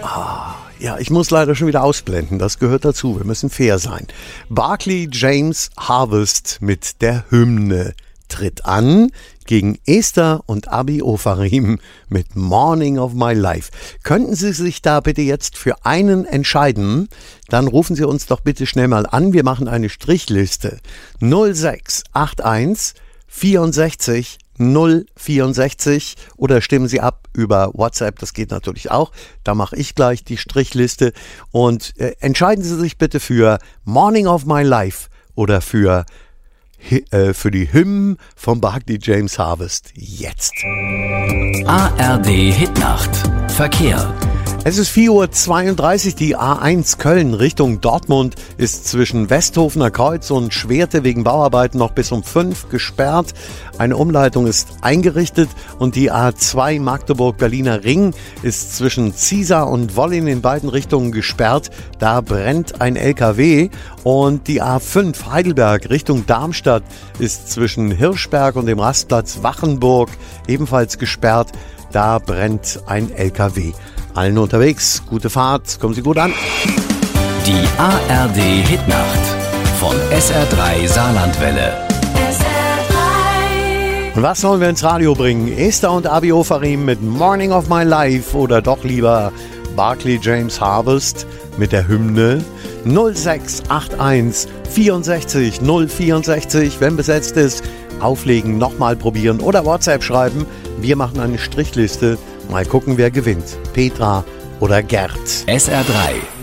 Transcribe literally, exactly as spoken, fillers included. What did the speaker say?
Ah, ja, ich muss leider schon wieder ausblenden, das gehört dazu, wir müssen fair sein. Barclay James Harvest mit der Hymne tritt an gegen Esther und Abi Ofarim mit Morning of My Life. Könnten Sie sich da bitte jetzt für einen entscheiden? Dann rufen Sie uns doch bitte schnell mal an. Wir machen eine Strichliste. null sechs acht eins vierundsechzig null vierundsechzig oder stimmen Sie ab über WhatsApp, das geht natürlich auch. Da mache ich gleich die Strichliste und äh, entscheiden Sie sich bitte für Morning of My Life oder für für die Hymnen von Barclay James Harvest jetzt. A R D Hitnacht. Verkehr. Es ist vier Uhr zweiunddreißig, die A eins Köln Richtung Dortmund ist zwischen Westhofener Kreuz und Schwerte wegen Bauarbeiten noch bis um fünf gesperrt. Eine Umleitung ist eingerichtet und die A zwei Magdeburg-Berliner Ring ist zwischen Ziesar und Wollin in beiden Richtungen gesperrt. Da brennt ein L K W und die A fünf Heidelberg Richtung Darmstadt ist zwischen Hirschberg und dem Rastplatz Wachenburg ebenfalls gesperrt. Da brennt ein L K W. Allen unterwegs, gute Fahrt, kommen Sie gut an. Die A R D Hitnacht von S R drei Saarlandwelle. S R drei. Und was sollen wir ins Radio bringen? Esther und Abi Ofarim mit Morning of My Life oder doch lieber Barclay James Harvest mit der Hymne null sechs acht eins vierundsechzig null vierundsechzig. Wenn besetzt ist, auflegen, nochmal probieren oder WhatsApp schreiben. Wir machen eine Strichliste. Mal gucken, wer gewinnt. Petra oder Gerd. S R drei